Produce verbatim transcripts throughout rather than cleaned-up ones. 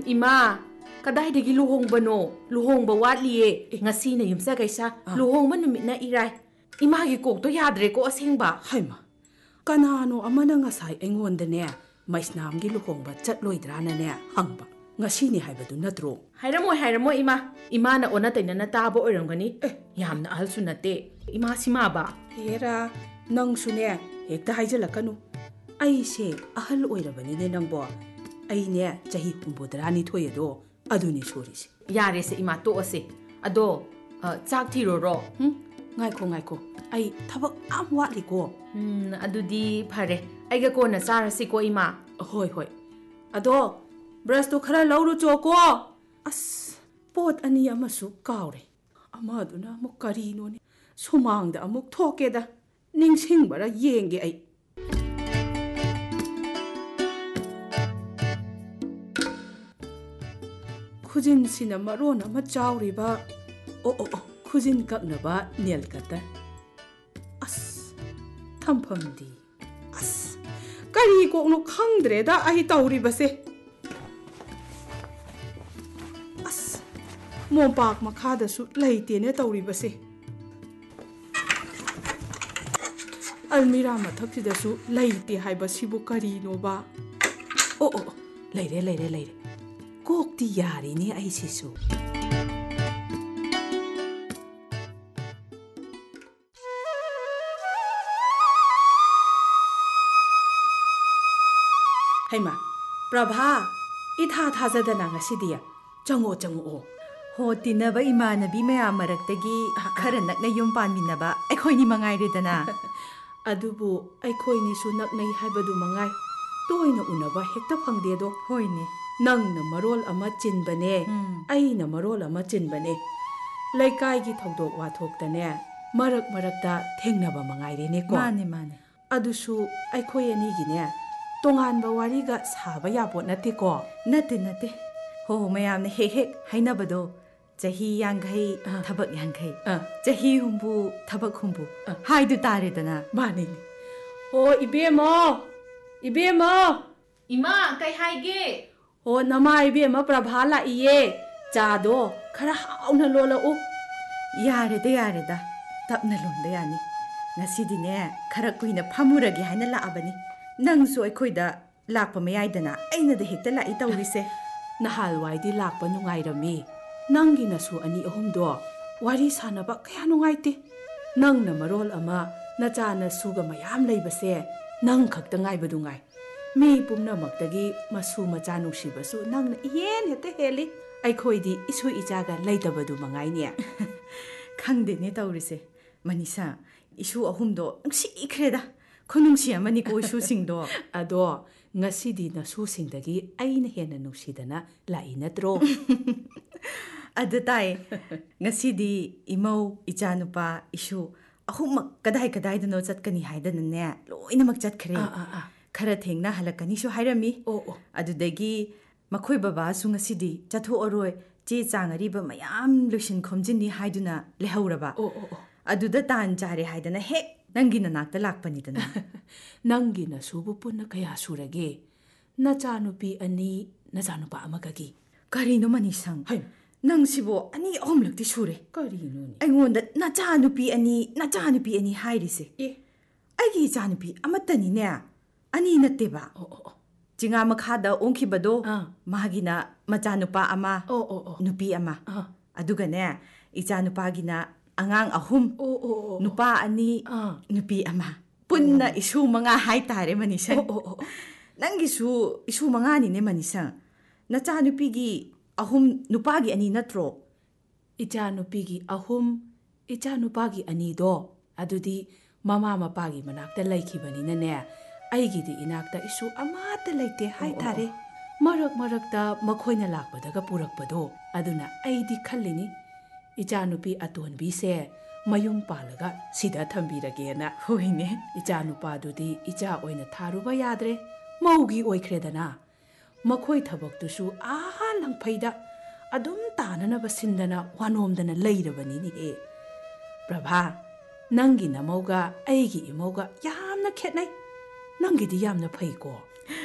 Ima, kadai luhongbano, luhongba watliye, ngasina yumsa kaisa, luhongba numitna irai. Imagi kokto yadre ko asingba. Haima, kanano amana ngasai engonda ne, maisnamgi luhongba chatloidrana ne, hangba. Ngasini haibadu natro. Hairamo hairamo ima, ima na ona taina na tabo oirangani. Eh, yamna ahal sunate. Ima sima ba. Hera, nang sune, hekta haijalakanu. Aise ahal oirabani ne nangbo. Aine jahi humbudrani thoyedo. Aduni surisi. Yare se ima to ase. Ado, chak thiro ro. Hmm? Ngaiko ngaiko. Ai thabak am watli ko. Hmm, adudi phare. Aiga ko na sarasi ko ima. Hoi hoi. Ado, brush to khara lauru choko. As pot ani amasu kaure. Amaduna amuk karino ni. Sumangda amuk thokeda. Ningsingbara yenge ai. Khujin sina maron ama chawriba. Oh oh oh. Khujin kaknaba nail cutter. As thampamdi. As kari ko no khangdre da ai tawribase. As mompak makhada su leite ne tawribase. Almira mathakida su leite haibasibu kari no ba. Oh oh leire leire leire. Kok ti yari ni ai sisu. Haima, Prabha, itha thajadana ngasidiya. Chango chango. Ho tinaba imanabi maya maraktagi khara nakna yum panminaba aikhoini mangairedana. Adubu aikhoini su naknai haibadu mangai. Toina unaba hekta phangdedo. Hoine. Nangna marol ama chinbane, aina marol ama chinbane. Laikai gi thogdok wathoktane, marak marakta thengnaba mangairene ko. Mane mane. Adusu aikhoi ani gine, tonganba wariga saba yabot nate ko. Nate nate. Ho mayamne hek hek hainabado. Jahi yangai thabak yangai. Jahi humbu thabak humbu. Haidu taredana. Mane ni. Ho ibemo. Ibemo. Ima, kai haige. Oh, namai be ma Prabha la iye. Chado khara hauna lola u. Yare de yare da. Tapna londa yani. Ngasidi ne khara kuina phamuragi haina la abani. Nangsu aikhoida lakpa mayaidana aina de hekta la itawrise. Nahalwai di lakpa nungairami. Nangi nasu ani ahumdo. Wari sanaba kaya nungaite. Nang na marol ama nacha na suga mayam leibase. Nang khakta ngai badungai. Mi pumna maktagi masu macha nungsibasu nangna yen hete heli aikhoidi isu ijaga leitabadu mangai ne khangde ne tawrise manisa isu ahumdo nungsi ikhreda khonungsi amani ko isu singdo ado ngasidi na su singdagi aina hena nungsidana lai natro adatai ngasidi imau ichanupa isu ahumak kadai kadai dano chatkani haidana ne loinamak chatkhre khara thengna halakani shu hairami oh oh adudagi makhoi baba su ngasidi chatho oroi che changari ba mayam lushin khomjini haiduna lehauraba oh oh aduda tan jare haidana he nangi na nakta lakpani dana nangi na subu punna kaya surage na chanupi ani na chanupa amagagi karino manisang hai nang sibo ani ahom lakti sure karino ni aingonda na chanupi ani na chanupi ani hairise e aigi chanupi amatani ne ani nateba oh oh jinga makhada ongkhibado ah mahagina machanupa ama oh oh oh nupi ama ah aduga ne ichanupa gina angang ahum oh oh oh nupa ani ah nupi ama punna isu manga hai tare manisa oh oh oh nangi su isu manga ni ne manisa nachanupi gi ahum nupa gi ani natro ichanupi gi ahum ichanupa gi ani do adudi mama mapa gi manakta laikhibani na ne aigi di inakta isu amata laite hai tare marak marakta makhoina lakpadaga purakpado aduna aidi khallini ichanupi atonbi se mayum palaga sida thambiragena hoine ichanupa dudi icha oina tharuba yadre maugi oikhredana makhoi thabaktusu aha langphaida adum tanana basindana wanomdana leirabani ni e Prabha nangi namauga aigi imauga yamna khetnai nangidi yamna phaiko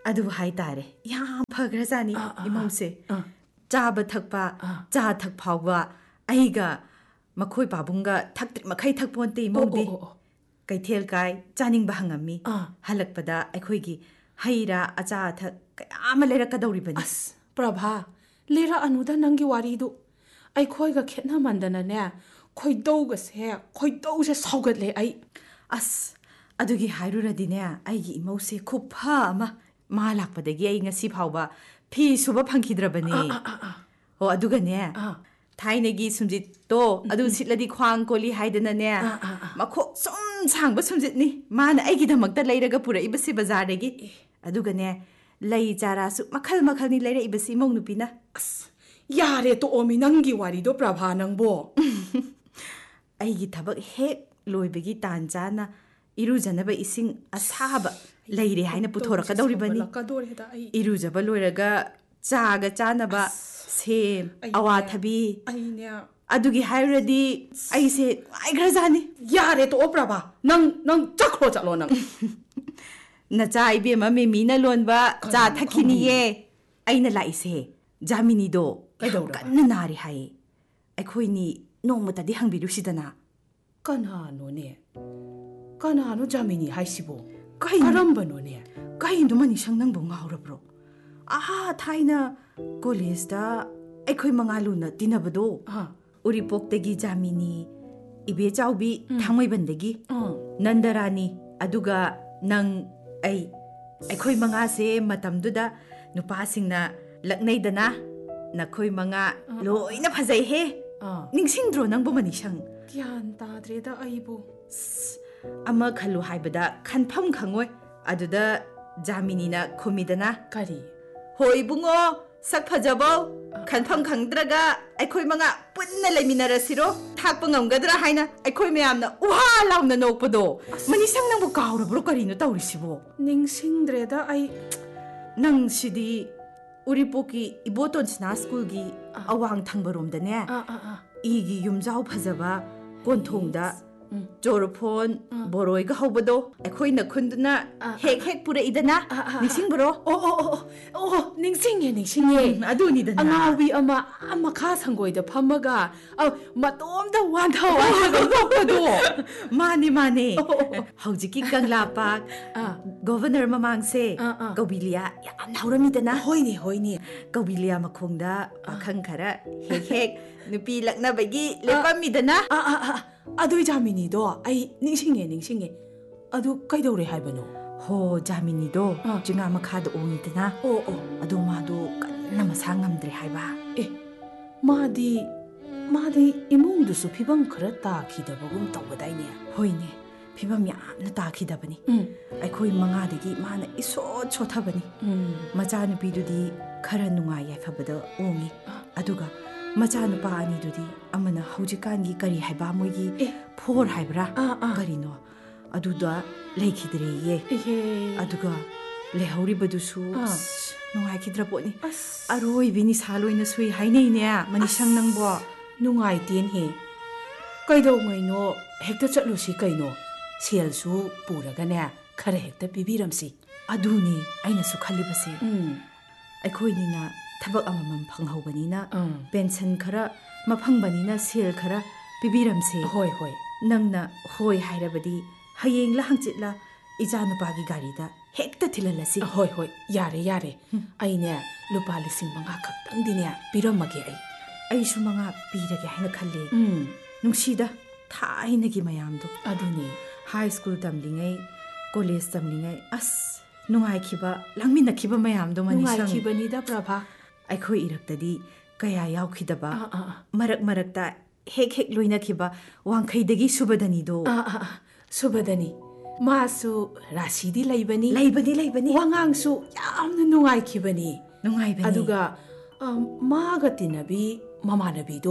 ꯑꯗꯨ ꯍꯥꯏꯇꯥꯔꯦ ꯌꯥꯝ ꯐꯈ꯭ꯔꯖꯥꯅꯤ ꯏꯃꯧꯁꯦ ꯆꯥꯕ ꯊꯛꯄ ꯆꯥ ꯊꯛ ꯐꯥꯎꯕ ꯑꯩꯒ ꯃꯈꯣꯏ ꯄꯥꯕꯨꯡꯒ ꯊꯛꯇ꯭ꯔꯤ ꯃꯈꯩ ꯊꯛꯄꯣꯟꯇꯦ ꯏꯃꯧꯗꯤ ꯀꯩꯊꯦꯜ ꯀꯥꯏ ꯆꯥꯅꯤꯡꯕ ꯍꯪꯉꯝꯃꯤ ꯍꯜꯂꯛꯄꯗ ꯑꯩꯈꯣꯏꯒꯤ ꯍꯩ ꯔꯥ ꯑꯆꯥ ꯑꯊꯛ ꯀꯌꯥ ꯑꯃ ꯂꯩꯔꯛꯀꯗꯧꯔꯤꯕꯅꯤ ꯑꯁ ꯄ꯭ꯔꯚꯥ ꯂꯤꯔꯛꯑꯅꯨꯗ ꯅꯪꯒꯤ ꯋꯥꯔꯤꯗꯨ ꯑꯩꯈꯣꯏꯒ ꯈꯦꯠꯅꯃꯟꯗꯅꯅꯦ ꯈꯣꯏꯗꯧꯒꯁꯦ ꯈꯣꯏꯗꯧꯁꯦ ꯁꯥꯎꯒꯠꯂꯦ ꯑꯩ ꯑꯁ ꯑꯗꯨꯒꯤ ꯍꯥꯏꯔꯨꯔꯗꯤꯅꯦ ꯑꯩꯒꯤ ꯏꯃꯧꯁꯦ ꯈꯨꯐ ꯑꯃ ꯃꯥ ꯂꯥꯛꯄꯗꯒꯤ ꯑꯩ ꯉꯁꯤ ꯐꯥꯎꯕ ꯐꯤ ꯁꯨꯕ ꯐꯪꯈꯤꯗ꯭ꯔꯕꯅꯦ ꯑꯣ ꯑꯗꯨꯒꯅꯦ ꯊꯥꯏꯅꯒꯤ ꯁꯨꯝꯖꯤꯠꯇꯣ ꯑꯗꯨ ꯁꯤꯠꯂꯗꯤ ꯈ꯭ꯋꯥꯡ ꯀꯣꯜꯂꯤ ꯍꯥꯏꯗꯅꯅꯦ ꯃꯈꯣꯛ ꯁꯨꯝ ꯁꯥꯡꯕ ꯁꯨꯝꯖꯤꯠꯅꯤ ꯃꯥꯅ ꯑꯩꯒꯤꯗꯃꯛꯇ ꯂꯩꯔꯒ ꯄꯨꯔꯛꯏꯕꯁꯤ ꯕꯖꯥꯔꯗꯒꯤ ꯑꯗꯨꯒꯅꯦ ꯂꯩ ꯆꯥꯔꯥꯁꯨ ꯃꯈꯜ ꯃꯈꯜꯅꯤ ꯂꯩꯔꯛꯏꯕꯁꯤ ꯏꯃꯧ ꯅꯨꯄꯤꯅ ꯑꯁ ꯌꯥꯔꯦ ꯇꯣꯛꯑꯣꯃꯤ ꯅꯪꯒꯤ ꯋꯥꯔꯤꯗꯣ ꯄ꯭ꯔꯚꯥ ꯅꯪꯕꯣ ꯑꯩꯒꯤ ꯊꯕꯛ ꯍꯦꯛ ꯂꯣꯏꯕꯒꯤ ꯇꯥꯟ ꯆꯥꯅ ꯏꯔꯨꯖꯅꯕ ꯏꯁꯤꯡ ꯑꯁꯥꯕ ꯂꯩꯔꯦ ꯍꯥꯏꯅ ꯄꯨꯊꯣꯔꯛꯀꯗꯧꯔꯤꯕꯅꯤ ꯏꯔꯨꯖꯕ ꯂꯣꯏꯔꯒ ꯆꯥꯒ ꯆꯥꯅꯕ ꯁꯦꯝ ꯑꯋꯥꯊꯕꯤ ꯑꯗꯨꯒꯤ ꯍꯥꯏꯔꯨꯔꯗꯤ ꯑꯩꯁꯦ ꯅꯨꯡꯉꯥꯏꯈ꯭ꯔꯖꯥꯠꯅꯤ ꯌꯥꯔꯦ ꯇꯣꯛꯑꯣ ꯄ꯭ꯔꯚꯥ ꯅꯪ ꯅꯪ ꯆꯠꯈ꯭ꯔꯣ ꯆꯠꯂꯣ ꯅꯪ ꯅꯆꯥ ꯏꯕꯦꯝꯃ ꯃꯦꯃꯤꯅ ꯂꯣꯟꯕ ꯆꯥ ꯊꯛꯈꯤꯅꯤꯌꯦ ꯑꯩꯅ ꯂꯥꯛꯏꯁꯦ ꯖꯥꯃꯤꯅꯤꯗꯣ ꯌꯥꯝ ꯀꯟꯅ ꯅꯥꯔꯤ ꯍꯥꯏꯌꯦ ꯑꯩꯈꯣꯏꯅꯤ ꯅꯣꯡꯃꯇꯗꯤ ꯍꯪꯕꯤꯔꯨꯁꯤꯗꯅ ꯀꯅꯥꯅꯣꯅꯦ ꯀꯅꯥꯅꯣ ꯖꯥꯃꯤꯅꯤ ꯍꯥꯏꯁꯤꯕꯣ ꯀꯔꯝꯕꯅꯣꯅꯦ ꯀꯩꯅꯣ ꯃꯅꯤꯁꯪ ꯅꯪꯕꯨ ꯉꯥꯎꯔꯕ꯭ꯔꯣ ꯑꯍꯥ ꯊꯥꯏꯅ ꯀꯣꯂꯦꯖꯇ ꯑꯩꯈꯣꯏ ꯃꯉꯥꯂꯨꯅ ꯇꯤꯟꯅꯕꯗꯣ ꯎꯔꯤꯄꯣꯛꯇꯒꯤ ꯖꯥꯃꯤꯅꯤ ꯏꯕꯦꯆꯥꯎꯕꯤ ꯊꯥꯡꯃꯩꯕꯟꯗꯒꯤ ꯅꯟꯗꯔꯥꯅꯤ ꯑꯗꯨꯒ ꯅꯪ ꯑꯩ ꯑꯩꯈꯣꯏ ꯃꯉꯥꯁꯦ ꯃꯇꯝꯗꯨꯗ ꯅꯨꯄꯥꯁꯤꯡꯅ ꯂꯛꯅꯩꯗꯅ ꯅꯈꯣꯏ ꯃꯉꯥ ꯂꯣꯏꯅ ꯐꯖꯩꯍꯦ ꯅꯤꯡꯁꯤꯡꯗ꯭ꯔꯣ ꯅꯪꯕꯨ ꯃꯅꯤꯁꯪ ꯒ꯭ꯌꯥꯟ ꯇꯥꯗ꯭ꯔꯦꯗ ꯑꯩꯕꯨ ꯑꯃ ꯈꯜꯂꯨ ꯍꯥꯏꯕꯗ ꯈꯟꯐꯝ ꯈꯪꯉꯣꯏ ꯑꯗꯨꯗ ꯖꯥꯃꯤꯅꯤꯅ ꯈꯨꯝꯃꯤꯗꯅ ꯀꯔꯤ ꯍꯣꯏ ꯏꯕꯨꯡꯉꯣ ꯁꯛ ꯐꯖꯕꯧ ꯈꯟꯐꯝ ꯈꯪꯗ꯭ꯔꯒ ꯑꯩꯈꯣꯏ ꯃꯉꯥ ꯄꯨꯟꯅ ꯂꯩꯃꯤꯟꯅꯔꯁꯤꯔꯣ ꯊꯥꯛꯄ ꯉꯝꯒꯗ꯭ꯔꯥ ꯍꯥꯏꯅ ꯑꯩꯈꯣꯏ ꯃꯌꯥꯝꯅ ꯎꯍꯥ ꯂꯥꯎꯅ ꯅꯣꯛꯄꯗꯣ ꯃꯅꯤꯁꯪ ꯅꯪꯕꯨ ꯀꯥꯎꯔꯕ꯭ꯔꯣ ꯀꯔꯤꯅꯣ ꯇꯧꯔꯤꯁꯤꯕꯣ ꯅꯤꯡꯁꯤꯡꯗ꯭ꯔꯦꯗ ꯑꯩ ꯅꯪ ꯁꯤꯗꯤ ꯎꯔꯤꯄꯣꯛꯀꯤ ꯏꯕꯣꯇꯣꯟꯁꯅꯥ ꯁ꯭ꯀꯨꯜꯒꯤ ꯑꯋꯥꯡ ꯊꯪꯕꯔꯣꯝꯗꯅꯦ ꯏꯒꯤ ꯌꯨꯝꯖꯥꯎ ꯐꯖꯕ ꯀꯣꯟꯊꯣꯡꯗ ꯆꯣꯔꯐꯣꯟ ꯕꯣꯔꯣꯏꯒ ꯍꯧꯕꯗꯣ ꯑꯩꯈꯣꯏꯅ ꯈꯨꯟꯗꯨꯅ ꯍꯦꯛ ꯍꯦꯛ ꯄꯨꯔꯛꯏꯗꯅ ꯅꯤꯡꯁꯤꯡꯕ꯭ꯔꯣ ꯑꯣ ꯑꯣ ꯑꯣ ꯑꯣ ꯅꯤꯡꯁꯤꯡꯉꯦ ꯅꯤꯡꯁꯤꯡꯉꯦ ꯑꯗꯨꯅꯤꯗꯅ ꯑꯉꯥꯎꯕꯤ ꯑꯃ ꯃꯈꯥ ꯁꯪꯒꯣꯏꯗ ꯐꯝꯃꯒ ꯃꯇꯣꯝꯗ ꯋꯥꯟꯊ ꯋꯥꯟꯊꯒ ꯅꯣꯛꯄꯗꯣ ꯃꯥꯅꯦ ꯃꯥꯅꯦ ꯍꯧꯖꯤꯛꯀꯤ ꯀꯪꯂꯥ ꯄꯥꯛ ꯒꯣꯚꯔꯅꯔ ꯃꯃꯥꯡꯁꯦ ꯀꯧꯕꯤꯂꯤꯌꯥ ꯌꯥꯝ ꯍꯧꯔꯝꯃꯤꯗꯅ ꯍꯣꯏꯅꯦ ꯍꯣꯏꯅꯦ ꯀꯧꯕꯤꯂꯤꯌꯥ ꯃꯈꯣꯡꯗ ꯄꯥꯈꯪ ꯈꯔ ꯍꯦꯛ ꯍꯦꯛ ꯅꯨꯄꯤ ꯂꯛꯅꯕꯒꯤ ꯂꯦꯞꯄꯝꯃꯤꯗꯅ ꯑꯗꯨ ꯖꯥꯃꯤꯅꯤꯗꯣ ꯑꯩ ꯅꯤꯡꯁꯤꯡꯉꯦ ꯅꯤꯡꯁꯤꯡꯉꯦ ꯑꯗꯨ ꯀꯩꯗꯧꯔꯦ ꯍꯥꯏꯕꯅꯣ ꯍꯣ ꯖꯥꯃꯤꯅꯤꯗꯣ ꯆꯤꯉꯥ ꯃꯈꯥꯗ ꯑꯣꯡꯉꯤꯗꯅ ꯑꯣ ꯑꯣ ꯑꯗꯣ ꯃꯥꯗꯣ ꯀꯟꯅ ꯃꯁꯥ ꯉꯝꯗ꯭ꯔꯦ ꯍꯥꯏꯕ ꯑꯦ ꯃꯥꯗꯤ ꯃꯥꯗꯤ ꯏꯃꯨꯡꯗꯨꯁꯨ ꯐꯤꯕꯝꯈꯔ ꯇꯥꯈꯤꯗꯕꯒꯨꯝ ꯇꯧꯒꯗꯥꯏꯅꯦ ꯍꯣꯏꯅꯦ ꯐꯤꯕꯝ ꯌꯥꯝꯅ ꯇꯥꯈꯤꯗꯕꯅꯤ ꯑꯩꯈꯣꯏ ꯃꯉꯥꯗꯒꯤ ꯃꯥꯅ ꯏꯁꯣꯠ ꯁꯣꯠꯊꯕꯅꯤ ꯃꯆꯥꯅꯨꯄꯤꯗꯨꯗꯤ ꯈꯔ ꯅꯨꯡꯉꯥꯏ ꯌꯥꯏꯐꯕꯗ ꯑꯣꯡꯉꯤ ꯑꯗꯨꯒ ꯃꯆꯥꯅꯨꯄꯥ ꯑꯅꯤꯗꯨꯗꯤ ꯑꯃꯅ ꯍꯧꯖꯤꯛꯀꯥꯟꯒꯤ ꯀꯔꯤ ꯍꯥꯏꯕ ꯃꯣꯏꯒꯤ ꯐꯣꯔ ꯍꯥꯏꯕ꯭ꯔꯥ ꯀꯔꯤꯅೋ ꯑꯗꯨꯗ ꯂꯩꯈꯤꯗ꯭ꯔꯦꯌꯦ ꯑꯗꯨꯒ ꯂꯩꯍꯧꯔꯤꯕꯗꯨꯁꯨ ꯅꯨꯡꯉꯥꯏꯈꯤꯗ꯭ꯔ ꯄꯣꯠꯅꯤ ꯑꯔꯣꯏꯕꯤ ꯅꯤꯁꯥ ꯂꯣꯏꯅ ꯁꯨꯏ ꯍꯥꯏꯅꯩꯅꯦ ꯃꯅꯤꯁꯪ ꯅꯪꯕꯣ ꯅꯨꯡꯉꯥꯏꯇꯦꯟꯍꯦ ꯀꯩꯗꯧꯉꯩꯅꯣ ꯍꯦꯛꯇ ꯆꯠꯂꯨꯁꯤ ꯀꯩꯅꯣ ꯁꯦꯜꯁꯨ ꯄꯨꯔꯒꯅꯦ ꯈꯔ ꯍꯦꯛꯇ ꯄꯤꯕꯤꯔꯝꯁꯤ ꯑꯗꯨꯅꯤ ꯑꯩꯅꯁꯨ ꯈꯜꯂꯤꯕꯁꯦ ꯑꯩꯈꯣꯏꯅꯤꯅ ꯊꯕꯛ ꯑꯃꯃꯝ ꯐꯪꯍꯧꯕꯅꯤꯅ ꯄꯦꯟꯁꯟ ꯈꯔ ꯃꯐꯪꯕꯅꯤꯅ ꯁꯦꯜ ꯈꯔ ꯄꯤꯕꯤꯔꯝꯁꯦ ꯍꯣꯏ ꯍꯣꯏ ꯅꯪꯅ ꯍꯣꯏ ꯍꯥꯏꯔꯕꯗꯤ ꯍꯌꯦꯡꯂ ꯍꯪꯆꯤꯠꯂ ꯏꯆꯥꯅꯨꯄꯥꯒꯤ ꯒꯥꯔꯤꯗ ꯍꯦꯛꯇ ꯊꯤꯜꯍꯜꯂꯁꯤ ꯍꯣꯏ ꯍꯣꯏ ꯌꯥꯔꯦ ꯌꯥꯔꯦ ꯑꯩꯅꯦ ꯂꯨꯄꯥ ꯂꯤꯁꯤꯡ ꯃꯉꯥ ꯈꯛꯇꯪꯗꯤꯅꯦ ꯄꯤꯔꯝꯃꯒꯦ ꯑꯩ ꯑꯩꯁꯨ ꯃꯉꯥ ꯄꯤꯔꯒꯦ ꯍꯥꯏꯅ ꯈꯜꯂꯦ ꯅꯨꯡꯁꯤꯗ ꯊꯥꯏꯅꯒꯤ ꯃꯌꯥꯝꯗꯣ ꯑꯗꯨꯅꯤ ꯍꯥꯏ ꯁ꯭ꯀꯨꯜ ꯇꯝꯂꯤꯉꯩ ꯀꯣꯂꯦꯖ ꯇꯝꯂꯤꯉꯩ ꯑꯁ ꯅꯨꯡꯉꯥꯏꯈꯤꯕ ꯂꯥꯡꯃꯤꯟꯅꯈꯤꯕ ꯃꯌꯥꯝꯗꯣ ꯃꯅꯤꯁꯪ ꯅꯨꯡꯉꯥꯏꯈꯤꯕꯅꯤꯗ ꯄ꯭ꯔꯚꯥ ꯑꯩꯈꯣꯏ ꯏꯔꯛꯇꯗꯤ ꯀꯌꯥ ꯌꯥꯎꯈꯤꯗꯕ ꯃꯔꯛ ꯃꯔꯛꯇ ꯍꯦꯛ ꯍꯦꯛ ꯂꯣꯏꯅꯈꯤꯕ ꯋꯥꯡꯈꯩꯗꯒꯤ ꯁꯨꯕꯗꯅꯤꯗꯣ ꯁꯨꯕꯗꯅꯤ ꯃꯥꯁꯨ ꯔꯥꯁꯤꯗꯤ ꯂꯩꯕꯅꯤ ꯂꯩꯕꯅꯤ ꯂꯩꯕꯅꯤ ꯋꯥꯉꯥꯡꯁꯨ ꯌꯥꯝꯅ ꯅꯨꯡꯉꯥꯏꯈꯤꯕꯅꯤ ꯅꯨꯡꯉꯥꯏꯕꯅꯤ ꯑꯗꯨꯒ ꯃꯥꯒ ꯇꯤꯟꯅꯕꯤ ꯃꯃꯥꯟꯅꯕꯤꯗꯣ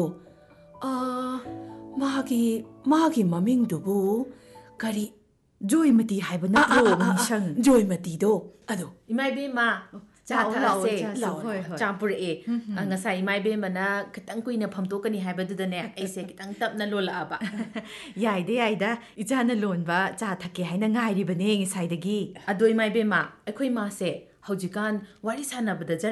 ꯃꯥꯒꯤ ꯃꯥꯒꯤ ꯃꯃꯤꯡꯗꯨꯕꯨ ꯀꯔꯤ ꯖꯣꯏꯃꯇꯤ ꯍꯥꯏꯕ ꯅꯠꯇ꯭ꯔꯣ ꯃꯅꯤꯁꯪ ꯖꯣꯏꯃꯇꯤꯗꯣ ꯑꯗꯣ ꯏꯃꯥ ꯏꯕꯦꯝꯃ ꯆꯥ ꯊꯛꯑꯁꯦ ꯆꯥ ꯄꯨꯔꯛꯑꯦ ꯉꯁꯥꯏ ꯏꯃꯥ ꯏꯕꯦꯝꯃꯅ ꯈꯤꯇꯪ ꯀꯨꯏꯅ ꯐꯝꯗꯣꯛꯀꯅꯤ ꯍꯥꯏꯕꯗꯨꯗꯅꯦ ꯑꯩꯁꯦ ꯈꯤꯇꯪ ꯇꯞꯅ ꯂꯣꯜꯂꯛꯑꯕ ꯌꯥꯏꯗ ꯌꯥꯏꯗ ꯏꯆꯥꯅ ꯂꯣꯟꯕ ꯆꯥ ꯊꯛꯀꯦ ꯍꯥꯏꯅ ꯉꯥꯏꯔꯤꯕꯅꯦ ꯉꯁꯥꯏꯗꯒꯤ ꯑꯗꯣ ꯏꯃꯥ ꯏꯕꯦꯝꯃ ꯑꯩꯈꯣꯏ ꯃꯥꯁꯦ ꯍꯧꯖꯤꯛꯀꯥꯟ ꯋꯥꯔꯤ ꯁꯥꯟꯅꯕꯗ